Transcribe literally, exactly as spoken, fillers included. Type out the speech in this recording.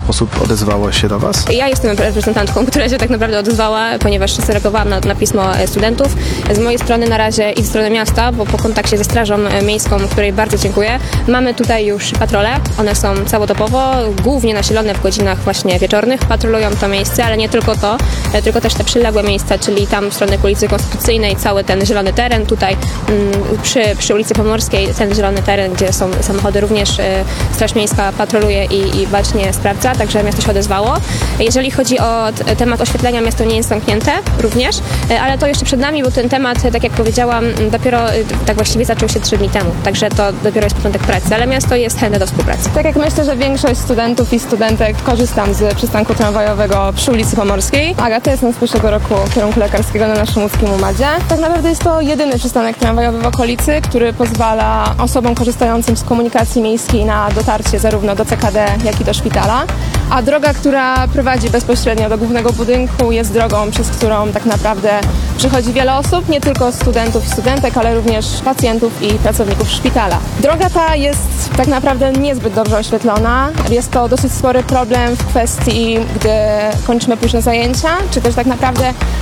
osób odezwało się do Was? Ja jestem reprezentantką, która się tak naprawdę odezwała, ponieważ zareagowałam na, na pismo studentów. Z mojej strony na razie i ze strony miasta, bo po kontakcie ze Strażą Miejską, której bardzo dziękuję, mamy tutaj już patrole. One są całodobowo, głównie nasilone w godzinach właśnie wieczornych. Patrolują to miejsce, ale nie tylko to, tylko też te przyległe miejsca, czyli tam w stronę ulicy Konstytucyjnej, cały ten zielony teren. Tutaj przy, przy ulicy Pomorskiej ten zielony teren, gdzie są samochody, również Straż Miejska patroluje i, i bacznie sprawdza, także miasto się odezwało. Jeżeli chodzi o temat oświetlenia, miasto nie jest zamknięte również, ale to jeszcze przed nami, bo ten temat, tak jak powiedziałam, dopiero tak właściwie zaczął się trzy dni temu, także to dopiero jest początek pracy, ale miasto jest chętne do współpracy. Tak jak myślę, że większość studentów i studentek korzystam z przystanku tramwajowego przy ulicy Pomorskiej. Agata, jestem z pierwszego roku kierunku lekarskiego na naszym łódzkim umadzie. Tak naprawdę jest to jedyny przystanek tramwajowy w okolicy, który pozwala osobom korzystającym z komunikacji miejskiej na dotarcie zarówno do C K D, jak i do szpitala. A droga, która prowadzi bezpośrednio do głównego budynku, jest drogą, przez którą tak naprawdę przychodzi wiele osób, nie tylko studentów i studentek, ale również pacjentów i pracowników szpitala. Droga ta jest tak naprawdę niezbyt dobrze oświetlona. Jest to dosyć spory problem w kwestii, gdy kończymy późno zajęcia, czy też tak naprawdę